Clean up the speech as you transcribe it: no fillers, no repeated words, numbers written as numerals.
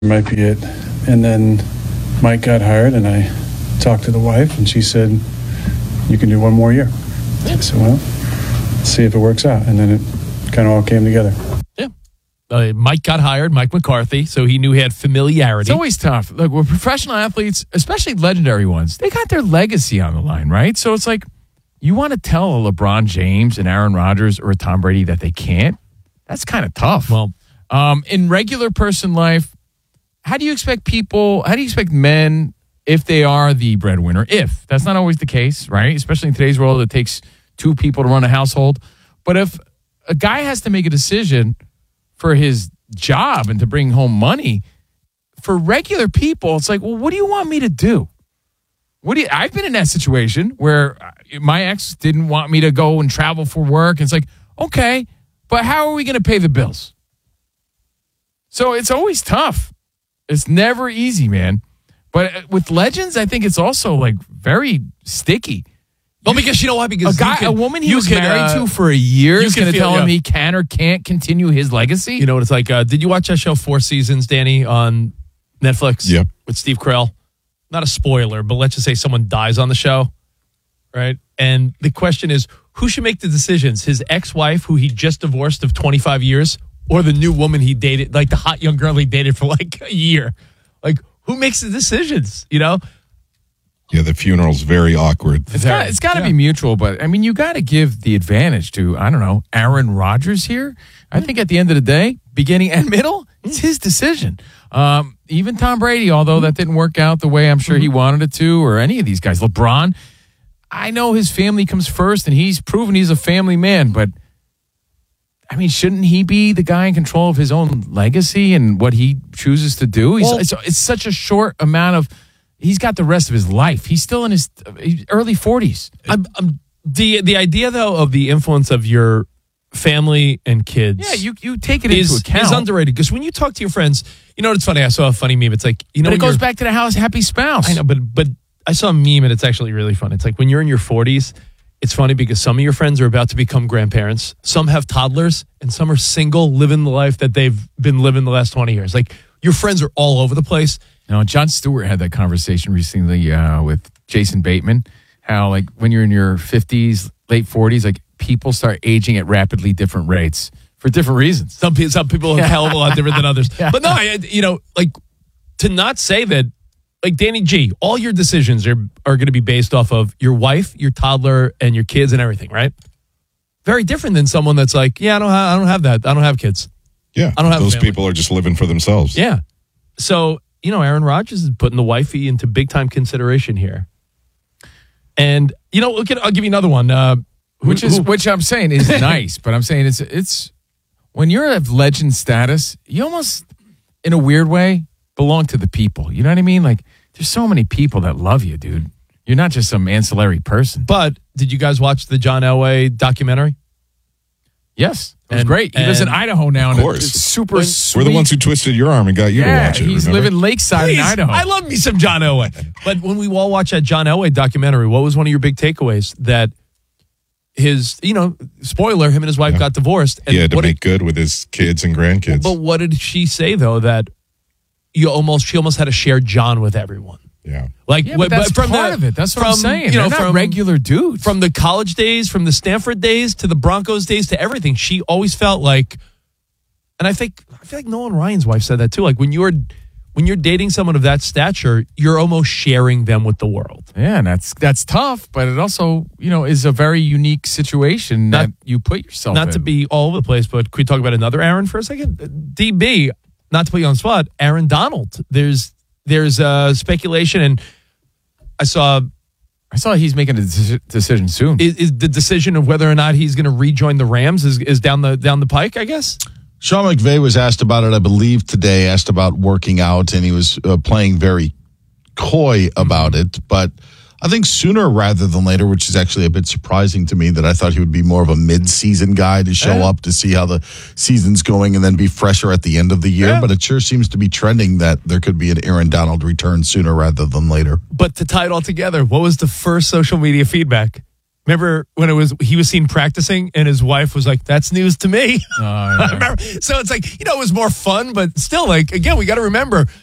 might be it. And then Mike got hired, and I talked to the wife, and she said, you can do one more year. I said, well, let's see if it works out. And then it kind of all came together. Yeah. Mike got hired, Mike McCarthy, so he knew he had familiarity. It's always tough. Look, with professional athletes, especially legendary ones, they got their legacy on the line, right? So it's like, you want to tell a LeBron James, an Aaron Rodgers, or a Tom Brady that they can't? That's kind of tough. Well, in regular person life, how do you expect men, if they are the breadwinner, if that's not always the case, right? Especially in today's world, it takes two people to run a household. But if a guy has to make a decision for his job and to bring home money, for regular people, it's like, well, what do you want me to do? I've been in that situation where my ex didn't want me to go and travel for work. And it's like, okay, but how are we going to pay the bills? So it's always tough. It's never easy, man. But with legends, I think it's also like very sticky. Well, because you know why? Because a woman he was married to for a year is going to tell him he can or can't continue his legacy. You know what it's like? Did you watch that show 4 Seasons, Danny, on Netflix? Yep. With Steve Carell? Not a spoiler, but let's just say someone dies on the show, right? And the question is, who should make the decisions? His ex-wife, who he just divorced of 25 years, or the new woman he dated, like the hot young girl he dated for like a year? Like, who makes the decisions, you know? Yeah, the funeral's very awkward. It's got to be mutual, but I mean, you got to give the advantage to, I don't know, Aaron Rodgers here. I think at the end of the day, beginning and middle, it's his decision. Even Tom Brady, although that didn't work out the way I'm sure he wanted it to, or any of these guys. LeBron, I know his family comes first, and he's proven he's a family man, but I mean, shouldn't he be the guy in control of his own legacy and what he chooses to do? It's such a short amount of. He's got the rest of his life. He's still in his early 40s. The idea, though, of the influence of your family and kids. Yeah, you take it into account. Is underrated. Because when you talk to your friends, you know what's funny? I saw a funny meme. It's like, you know, but it goes back to the house happy spouse. I know, but I saw a meme and it's actually really fun. It's like when you're in your 40s, it's funny because some of your friends are about to become grandparents. Some have toddlers and some are single, living the life that they've been living the last 20 years. Like your friends are all over the place. You know, Jon Stewart had that conversation recently with Jason Bateman, how like when you're in your 50s, late 40s, like people start aging at rapidly different rates for different reasons. Some people are a hell of a lot different than others. Yeah. But no, like to not say that, like Danny G, all your decisions are going to be based off of your wife, your toddler, and your kids and everything, right? Very different than someone that's like, yeah, I don't have that. I don't have kids. Yeah, I don't have those family. people are just living for themselves. Yeah. So, you know, Aaron Rodgers is putting the wifey into big-time consideration here. And, you know, I'll give you another one. Which I'm saying is nice, but I'm saying it's when you're of legend status, you almost, in a weird way, belong to the people. You know what I mean? Like, there's so many people that love you, dude. You're not just some ancillary person. But did you guys watch the John Elway documentary? Yes. It was great. He lives in Idaho now. Of course. It's super sweet. We're the ones who twisted your arm and got you to watch it. He's remember? living lakeside in Idaho. I love me some John Elway. But when we all watched that John Elway documentary, what was one of your big takeaways? That his, you know, spoiler, him and his wife got divorced. And he had to make good with his kids and grandkids. But what did she say, though, that she almost had to share John with everyone? Yeah. Like, but that's part of it. That's what I'm saying. They're not regular dudes. From the college days, from the Stanford days, to the Broncos days, to everything, she always felt like, and I feel like Nolan Ryan's wife said that too. Like when you're dating someone of that stature, you're almost sharing them with the world. Yeah, and that's tough, but it also, you know, is a very unique situation that you put yourself in. Not to be all over the place, but could we talk about another Aaron for a second? DB, not to put you on the spot, Aaron Donald. There's speculation, and I saw he's making a decision soon. Is the decision of whether or not he's going to rejoin the Rams is down the pike, I guess? Sean McVay was asked about it, I believe, today, asked about working out, and he was playing very coy about it. But I think sooner rather than later, which is actually a bit surprising to me, that I thought he would be more of a mid-season guy to show up to see how the season's going and then be fresher at the end of the year. But it sure seems to be trending that there could be an Aaron Donald return sooner rather than later. But to tie it all together, what was the first social media feedback? Remember when he was seen practicing and his wife was like, "That's news to me." Oh, yeah. I remember. So it's like, it was more fun, but still, like, again, we got to remember